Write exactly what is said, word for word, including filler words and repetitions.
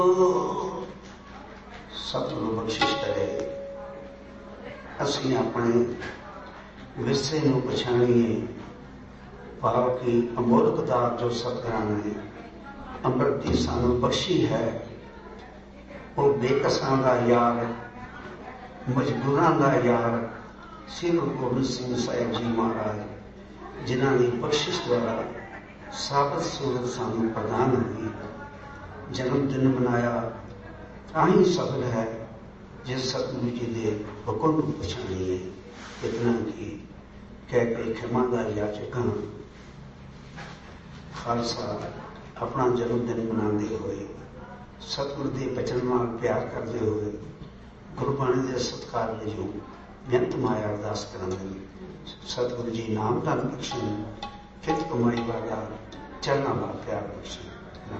सतगुरु बख्शिश करे असीं अपने विरसे नूं पछाणीए, भाव की अमोलक दात जो सतगुरां ने अमृत दी सानू बख्शी है। वो बेकसां दा यार, मजबूरां दा यार श्री गुरु गोबिंद सिंह साहिब जी महाराज, जिन्हां दी बख्शिश द्वारा साबत सूरत सानू प्रदान हुई। जन्मदिन मनाया ताही सफल है जिस सतगुरु जी के हुक्म को पछाणीए। इतना की कह के खिमा दा याचक हां। खालसा अपना जन्मदिन मनाते हुए, सतगुरु के बचन नाल प्यार करते हुए, गुरबाणी के सत्कार वजों बेअंत माया अरदास करन। सतगुरु जी नाम धन बख्शन, फिर कमाई वाला चरणा वाला प्यार बख्शन।